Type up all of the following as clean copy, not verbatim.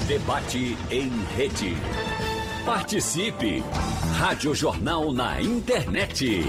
Debate em rede. Participe! Rádio Jornal na internet.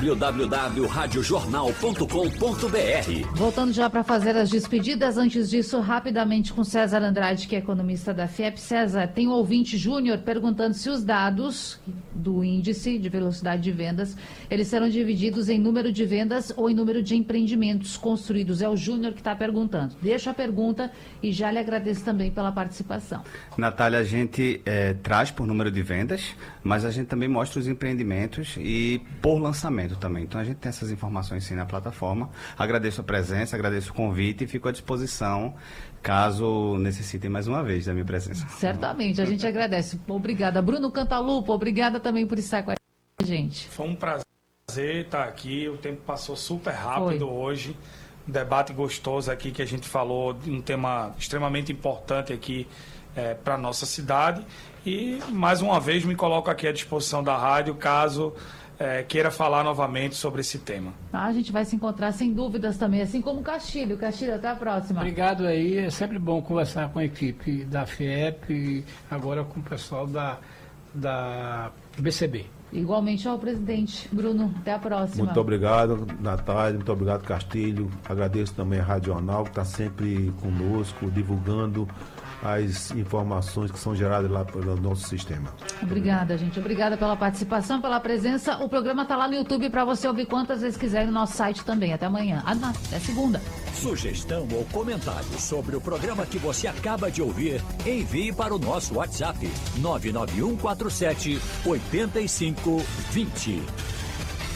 www.radiojornal.com.br. Voltando já para fazer as despedidas, antes disso, rapidamente com César Andrade, que é economista da FIEP. César, tem um ouvinte júnior perguntando se os dados do índice de velocidade de vendas, eles serão divididos em número de vendas ou em número de empreendimentos construídos. É o Júnior que está perguntando. Deixa a pergunta e já lhe agradeço também pela participação. Natália, a gente traz por número de vendas, mas a gente também mostra os empreendimentos e por lançamento também. Então a gente tem essas informações sim na plataforma. Agradeço a presença, agradeço o convite e fico à disposição caso necessitem mais uma vez da minha presença. Certamente, a gente agradece. Obrigada. Bruno Cantalupo, obrigada também por estar com a gente. Foi um prazer estar aqui, o tempo passou super rápido hoje. Um debate gostoso aqui que a gente falou de um tema extremamente importante aqui para a nossa cidade. E, mais uma vez, me coloco aqui à disposição da rádio, caso queira falar novamente sobre esse tema. A gente vai se encontrar sem dúvidas também, assim como o Castilho. Castilho, até a próxima. Obrigado aí, é sempre bom conversar com a equipe da FIEP e agora com o pessoal da BCB. Igualmente ao presidente. Bruno, até a próxima. Muito obrigado, Natália, muito obrigado, Castilho. Agradeço também a Rádio Jornal, que está sempre conosco, divulgando as informações que são geradas lá pelo nosso sistema. Obrigada, gente. Obrigada pela participação, pela presença. O programa está lá no YouTube para você ouvir quantas vezes quiser no nosso site também. Até amanhã. Até segunda. Sugestão ou comentário sobre o programa que você acaba de ouvir, envie para o nosso WhatsApp 99147 8520.